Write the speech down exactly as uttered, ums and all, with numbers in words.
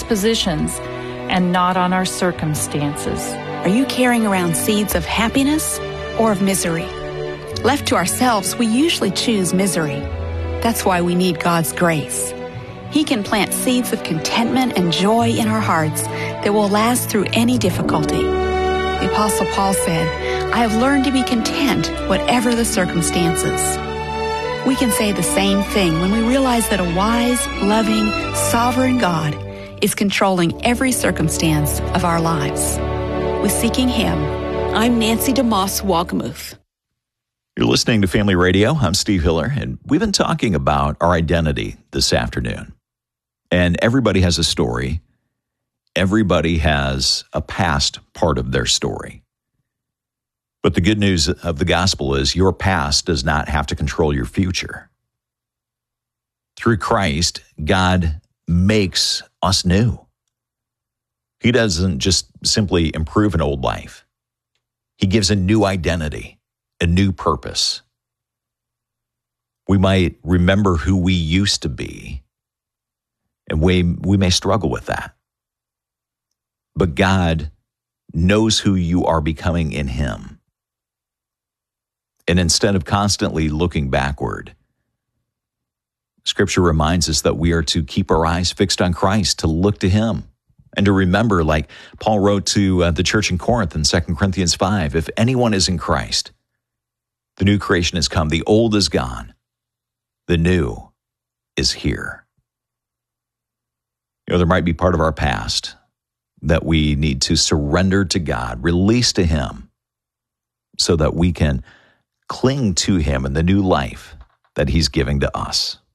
dispositions and not on our circumstances. Are you carrying around seeds of happiness or of misery? Left to ourselves, we usually choose misery. That's why we need God's grace. He can plant seeds of contentment and joy in our hearts that will last through any difficulty. The Apostle Paul said, "I have learned to be content whatever the circumstances." We can say the same thing when we realize that a wise, loving, sovereign God is controlling every circumstance of our lives. With Seeking Him, I'm Nancy DeMoss Wolgemuth. You're listening to Family Radio. I'm Steve Hiller, and we've been talking about our identity this afternoon. And everybody has a story. Everybody has a past part of their story. But the good news of the gospel is your past does not have to control your future. Through Christ, God makes us new. He doesn't just simply improve an old life. He gives a new identity, a new purpose. We might remember who we used to be, and we, we may struggle with that. But God knows who you are becoming in Him. And instead of constantly looking backward, Scripture reminds us that we are to keep our eyes fixed on Christ, to look to Him, and to remember, like Paul wrote to uh, the church in Corinth in Second Corinthians five, if anyone is in Christ, the new creation has come, the old is gone, the new is here. You know, there might be part of our past that we need to surrender to God, release to Him, so that we can cling to Him in the new life that He's giving to us.